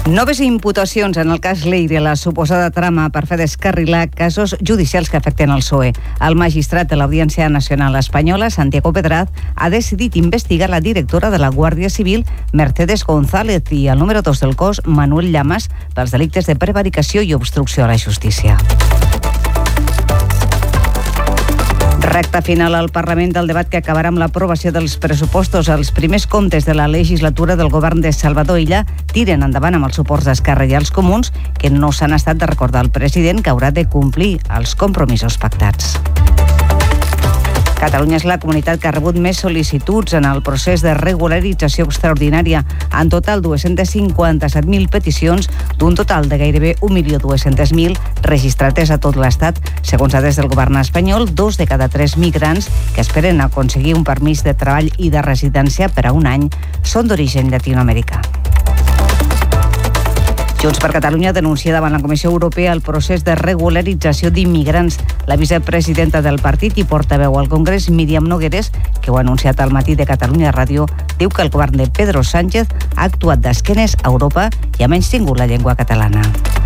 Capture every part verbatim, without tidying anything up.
Noves imputacions en el cas Leire, la suposada trama per fer descarrilar casos judicials que afecten el P S O E. El magistrat de l'Audiència Nacional Espanyola, Santiago Pedraz, ha decidit investigar la directora de la Guàrdia Civil, Mercedes González, i el número dos del cos, Manuel Llamas, pels delictes de prevaricació i obstrucció a la justícia. Recta final al Parlament del debat que acabarà amb l'aprovació dels pressupostos. Els primers comptes de la legislatura del govern de Salvador Illa tiren endavant amb els suports d'Esquerra i els Comuns, que no s'han estat de recordar al president que haurà de complir els compromisos pactats. Catalunya és la comunitat que ha rebut més sol·licituds en el procés de regularització extraordinària. En total, dos-cents cinquanta-set mil peticions d'un total de gairebé un milió dos-cents mil registrades a tot l'Estat. Segons dades del govern espanyol, dos de cada tres migrants que esperen aconseguir un permís de treball i de residència per a un any són d'origen llatinoamericà. Junts per Catalunya denuncia davant la Comissió Europea el procés de regularització d'immigrants. La vicepresidenta del partit i portaveu al Congrés, Míriam Nogueres, que ho ha anunciat al Matí de Catalunya Ràdio, diu que el govern de Pedro Sánchez ha actuat d'esquenes a Europa i ha menystingut la llengua catalana.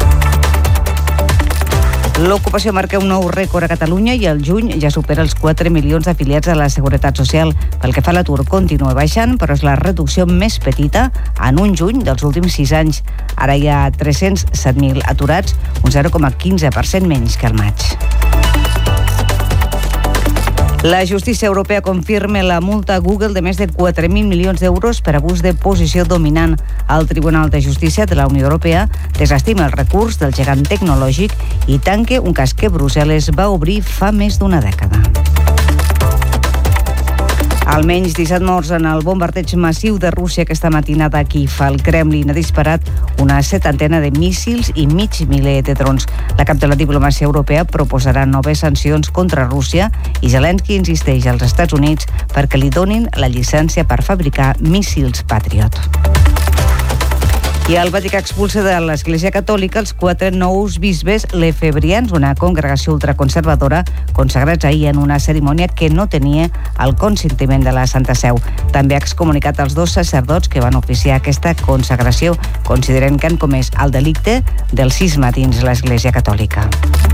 L'ocupació marca un nou rècord a Catalunya i el juny ja supera els quatre milions d'afiliats a la Seguretat Social. Pel que fa a l'atur, continua baixant, però és la reducció més petita en un juny dels últims sis anys. Ara hi ha tres-cents set mil aturats, un zero coma quinze per cent menys que al maig. La justícia europea confirma la multa a Google de més de quatre mil milions d'euros per abús de posició dominant. El Tribunal de Justícia de la Unió Europea desestima el recurs del gegant tecnològic i tanca un cas que Brussel·les va obrir fa més d'una dècada. Almenys disset morts en el bombardeig massiu de Rússia aquesta matinada a Kíev. El Kremlin ha disparat una setantena de míssils i mig miler de drons. La cap de la diplomàcia europea proposarà noves sancions contra Rússia i Zelensky insisteix als Estats Units perquè li donin la llicència per fabricar míssils Patriot. I el Vaticà expulsa de l'Església Catòlica els quatre nous bisbes lefebrians, una congregació ultraconservadora consagrats ahir en una cerimònia que no tenia el consentiment de la Santa Seu. També ha excomunicat els dos sacerdots que van oficiar aquesta consagració, considerant que han comès el delicte del cisma dins l'Església Catòlica.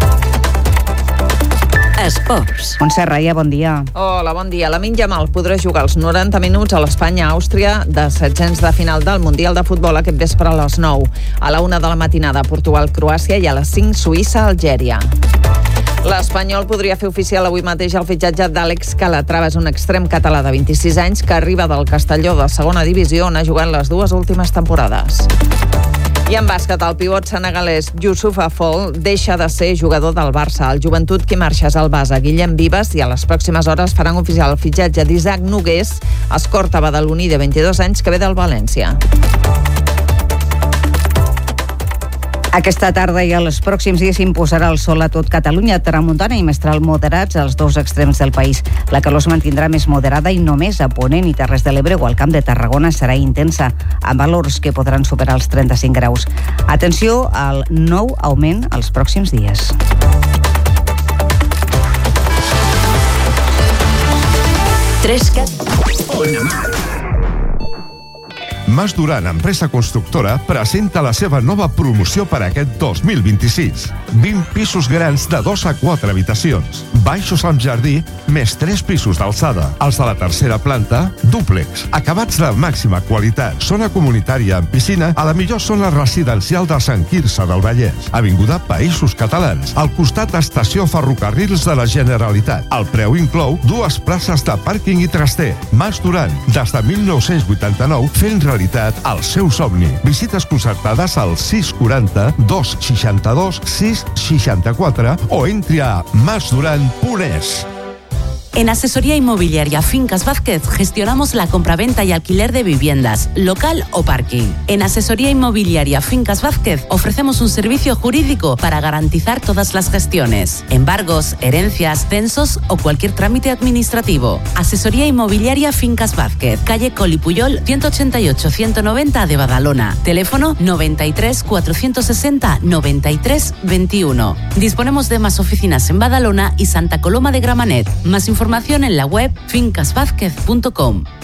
Esports. Montse Raia, bon dia. Hola, bon dia. Lamine Yamal podrà jugar els noranta minuts a l'Espanya-Àustria de setzents de final del Mundial de Futbol aquest vespre a les nou. A la una de la matinada, Portugal-Croàcia i a les cinc, Suïssa-Algèria. L'Espanyol podria fer oficial avui mateix el fitxatge d'Àlex Calatrava. És un extrem català de vint-i-sis anys que arriba del Castelló de segona divisió, on ha jugat les dues últimes temporades. I en bàsquet, el pivot senegalès Youssouf Afol deixa de ser jugador del Barça. El Joventut qui marxa és el base Guillem Vives i a les pròximes hores faran oficial el fitxatge d'Isaac Nogués, escorta badaloní de vint-i-dos anys que ve del València. Aquesta tarda i els pròxims dies s'imposarà el sol a tot Catalunya, tramuntana i mestral moderats als dos extrems del país. La calor es mantindrà més moderada i només a Ponent i Terres de l'Ebre o al Camp de Tarragona serà intensa, amb valors que podran superar els trenta-cinc graus. Atenció al nou augment els pròxims dies. Tresca. Mas Duran, empresa constructora, presenta la seva nova promoció per aquest dos mil vint-i-sis. vint pisos grans de dos a quatre habitacions, baixos amb jardí, més tres pisos d'alçada. Els de la tercera planta, dúplex, acabats de màxima qualitat, zona comunitària amb piscina a la millor zona residencial de Sant Quirze del Vallès, avinguda Països Catalans, al costat d'Estació Ferrocarrils de la Generalitat. El preu inclou dues places de pàrquing i traster. Mas Duran, des de mil nou-cents vuitanta-nou, fent realitat el seu somni. Visites concertades al sis quaranta, dos seixanta-dos, sis seixanta-quatre o entri a mas duran punt es. En Asesoría Inmobiliaria Fincas Vázquez gestionamos la compraventa y alquiler de viviendas, local o parking. En Asesoría Inmobiliaria Fincas Vázquez ofrecemos un servicio jurídico para garantizar todas las gestiones, embargos, herencias, censos o cualquier trámite administrativo. Asesoría Inmobiliaria Fincas Vázquez, calle Coli Puyol, ciento ochenta y ocho ciento noventa de Badalona. Teléfono noventa y tres, cuatrocientos sesenta, noventa y tres, veintiuno. Disponemos de más oficinas en Badalona y Santa Coloma de Gramenet. Más información en la web fincas vázquez punto com.